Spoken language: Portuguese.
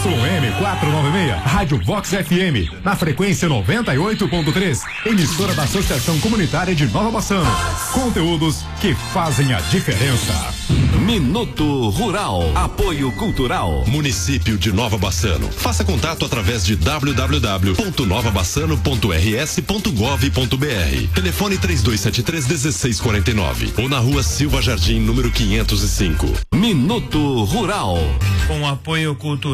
ZYM 496, Rádio Vox FM, na frequência 98.3, emissora da Associação Comunitária de Nova Bassano. Conteúdos que fazem a diferença. Minuto Rural, apoio cultural. Município de Nova Bassano. Faça contato através de www.novabassano.rs.gov.br. Telefone 3273-1649 ou na Rua Silva Jardim, número 505. Minuto Rural. Com apoio cultural.